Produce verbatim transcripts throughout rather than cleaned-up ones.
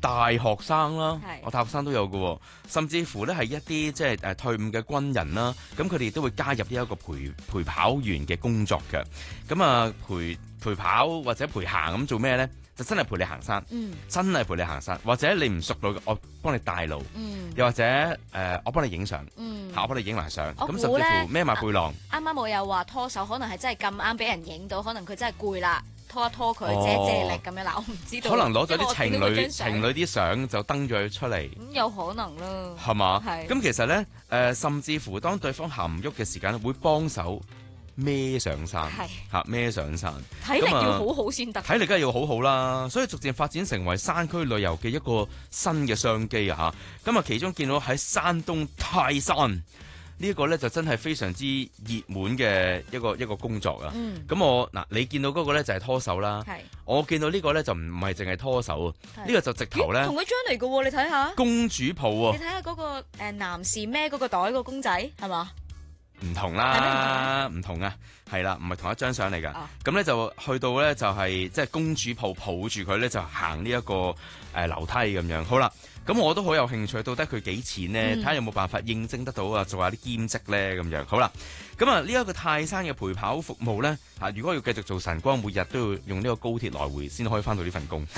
大學生啦，我大學生都有嘅，甚至乎咧係一啲即係誒退伍嘅軍人啦，咁佢哋都會加入呢一個陪陪跑員嘅工作嘅。咁啊陪陪跑或者陪行咁做咩咧？就真係陪你行山，嗯、真係陪你行山，或者你唔熟路，我幫你帶路，嗯、又或者誒、呃、我幫你影相，嗯、我幫你影埋相，咁甚至乎孭埋背囊。 啱啱我有話拖手，可能係真係咁啱俾人影到，可能佢真係攰啦，拖一拖佢，借一借力咁樣啦，我唔知道。 可能攞咗啲情侶情侶啲相就登咗佢出嚟， 咁有可能啦， 係嘛？咁其實咧誒、呃，甚至乎當對方行唔喐嘅時間，會幫手孭上山，嚇孭上山， 體力要好好先得， 體力梗係要好好啦，所以逐漸發展成為山區旅遊嘅一個新嘅商機啊！嚇，咁啊其中見到喺山東泰山呢一個咧就真係非常之熱門嘅一個一個工作啊！咁、嗯、我嗱你見到嗰個咧就係拖手啦，我見到呢個咧就唔係淨係拖手啊，呢、呢個就直頭咧同一張嚟嘅喎，你睇下公主抱啊！ 你睇下嗰個誒男士孭嗰個袋個公仔係嘛？ 唔同啦，唔同啊，係啦，唔係同一張相嚟噶。咁、哦、咧就去到咧就係即係公主抱抱住佢咧就行呢、這、一個誒、呃、樓梯咁樣。好啦，咁我都好有興趣，到底佢幾錢咧？睇下、嗯、有冇辦法應徵得到啊，做下啲兼職咧咁樣。好啦，咁啊呢一個泰山嘅陪跑服務咧，啊如果要繼續做晨光，每日都要用呢個高鐵來回先可以翻到呢份工，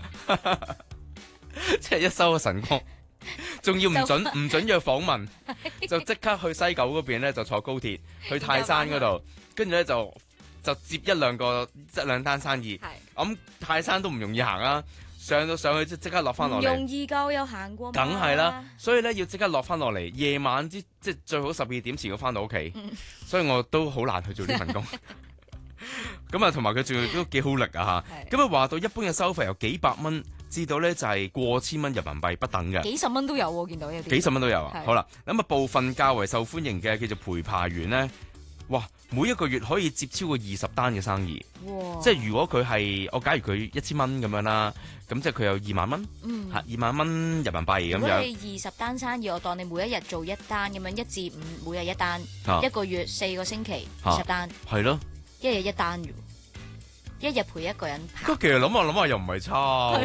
即係一收咗晨光。仲要唔准唔准約訪問，就即刻去西九嗰邊咧，就坐高鐵去泰山嗰度，跟住咧就就接一兩個一兩單生意。咁泰山都唔容易行啦，上到上去即即刻落翻落嚟。 容易夠有行過。 梗係啦，所以咧要即刻落翻落嚟，夜晚之即最好十二點前要翻到屋企。嗯、所以我都好難去做呢份工。咁啊，同埋佢仲都幾好力啊吓。咁啊話到一般嘅收費由幾百蚊。至到咧就係過千蚊人民幣不等嘅， 幾十蚊都有喎，見到有啲幾十蚊都有啊。好啦，咁啊部分較為受歡迎嘅叫做陪爬員咧，哇，每一個月可以接超過二十單嘅生意，哇！即係如果佢係我假如佢一千蚊咁樣啦，咁即係佢有二萬蚊，嗯，嚇二萬蚊人民幣咁樣。如果你二十單生意，我當你每一日做一單咁樣，一至五每日一單，啊、一個月四個星期二十單， 係咯、啊， 一日一單啫。一日陪一個人跑， 其實諗下諗下又唔係差，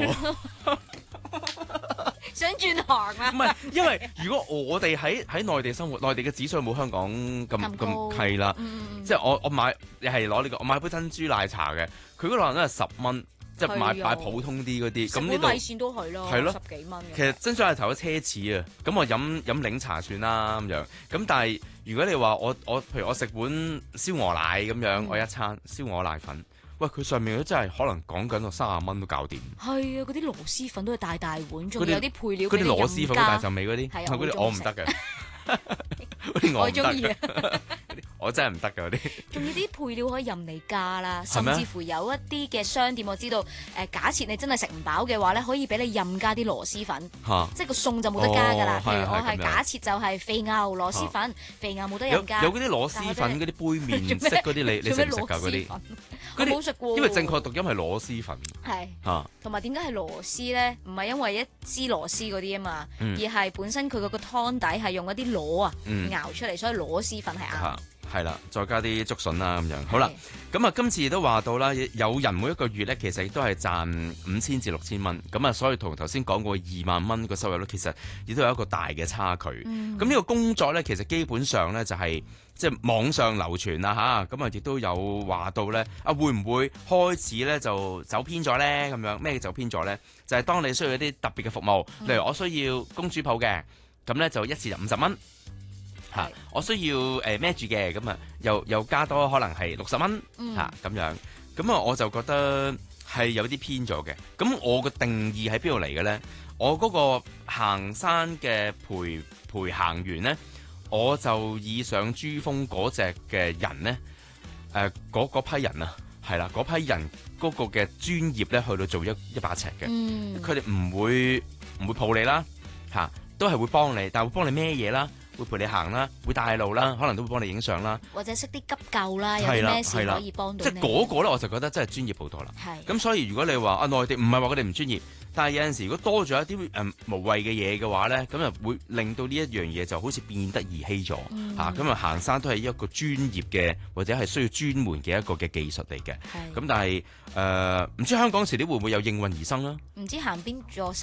想轉行啊？ 唔係，因為如果我哋喺喺內地生活，內地嘅指數冇香港咁咁係啦，嗯、即係我我買你係攞呢個，我買杯珍珠奶茶嘅，佢嗰度都係十蚊，即係買買普通啲嗰啲，咁呢度米線都係咯，係咯十幾蚊。其實珍珠奶茶都奢侈啊，咁我飲飲檸茶算啦咁樣，咁但係如果你話我我譬如我食碗燒鵝奶咁樣，嗯、我一餐燒鵝奶粉。喂，佢上面都真係可能講緊個三十蚊都搞掂。係啊，嗰啲螺絲粉都係大大碗，仲有啲配料。嗰啲螺絲粉大陣味嗰啲，係嗰啲我唔得嘅。嗰啲我中意啊！我真係唔得㗎嗰啲。仲有啲配料可以任你加啦，甚至乎有一啲嘅商店我知道，誒、呃、假設你真係食唔飽嘅話咧，可以俾你任加啲螺絲粉，啊、即係個餸就冇得加㗎啦。譬、哦、如我係假設就係肥牛螺絲粉，啊、肥牛冇得任加。有嗰啲螺絲粉嗰啲杯麵式嗰啲，你你食唔食㗎嗰啲？我冇食過，因為正確讀音係螺絲粉。係嚇，同埋點解係螺絲咧？唔係因為一支螺絲嗰啲啊嘛，嗯、而係本身佢嗰個湯底係用一啲螺啊熬出嚟，嗯、所以螺絲粉係啱。係啦，再加啲竹筍啦咁樣。好啦，咁啊，今次亦都話到啦，有人每一個月咧，其實亦都係賺五千至六千蚊。咁啊，所以同頭先講過二萬蚊個收入咧，其實亦都有一個大嘅差距。咁呢、嗯、個工作咧，其實基本上咧就係即係網上流傳啦吓，咁啊亦都有話到咧，啊會唔會開始咧就走偏咗咧？咁樣咩走偏咗咧？就係、是、當你需要一啲特別嘅服務，嗯、例如我需要公主抱嘅，咁咧就一次就五十蚊。嚇！我需要誒孭住嘅，咁啊又又加多可能係六十蚊嚇咁樣，咁啊我就覺得係有啲偏咗嘅。咁我個定義喺邊度嚟嘅咧？我嗰個行山嘅陪陪行員咧，我就以上珠峰嗰隻嘅人咧，誒嗰嗰批人啊，係啦，嗰批人嗰個嘅專業咧，去到做一一把尺嘅，佢哋唔會唔會抱你啦嚇，都係會幫你，但係會幫你孭嘢啦。會陪你行啦，會帶路啦，可能都會幫你影相啦，或者識啲急救啦，有啲咩事可以幫到你。即係嗰個咧，我就覺得真係專業好多啦。係。咁所以如果你話啊內地唔係話佢哋唔專業，但係有陣時如果多咗一啲誒、呃、無謂嘅嘢嘅話咧，咁就會令到呢一樣嘢就好似變得兒戲咗嚇。咁、嗯、啊行山都係一個專業嘅或者係需要專門嘅一個嘅技術嚟嘅。係。咁但係誒唔知香港時啲會唔會有應運而生啦？唔知行邊座